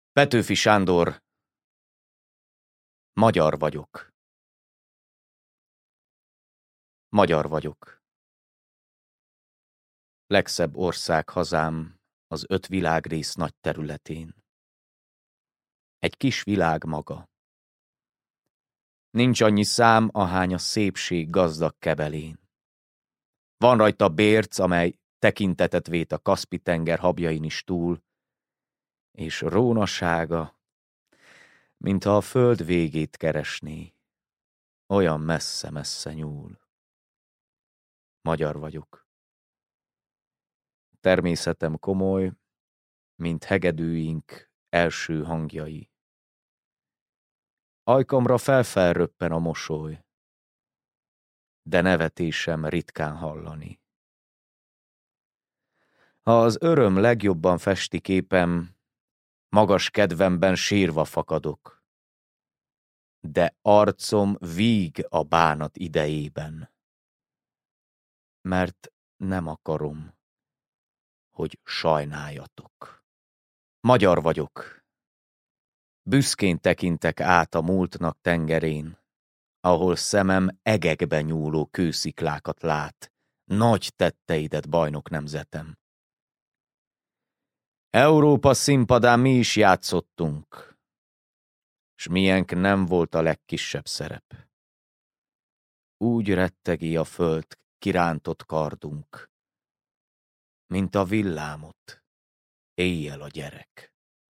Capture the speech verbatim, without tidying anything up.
Petőfi Sándor, magyar vagyok. Magyar vagyok. Legszebb ország hazám az öt világrész nagy területén. Egy kis világ maga. Nincs annyi szám, ahány a szépség gazdag kebelén. Van rajta bérc, amely tekintetet vét a Kaszpi-tenger habjain is túl, és rónasága, mintha a föld végét keresné, olyan messze-messze nyúl. Magyar vagyok. Természetem komoly, mint hegedűink első hangjai. Ajkamra felfelröppen a mosoly, de nevetésem ritkán hallani. Ha az öröm legjobban festi képem, magas kedvemben sírva fakadok, de arcom víg a bánat idejében, mert nem akarom, hogy sajnáljatok. Magyar vagyok. Büszkén tekintek át a múltnak tengerén, ahol szemem egekbe nyúló kősziklákat lát, nagy tetteidet, bajnok nemzetem. Európa színpadán mi is játszottunk, s milyenk nem volt a legkisebb szerep. Úgy rettegi a föld kirántott kardunk, mint a villámot éjjel a gyerek.